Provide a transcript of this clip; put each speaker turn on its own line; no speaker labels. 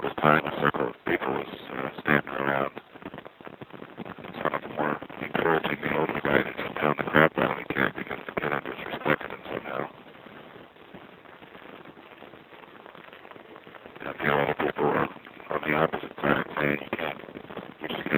this time a circle of people was standing around. Some of them were encouraging the older guy to just pound the crap out of the kid because the kid had disrespected him somehow. I feel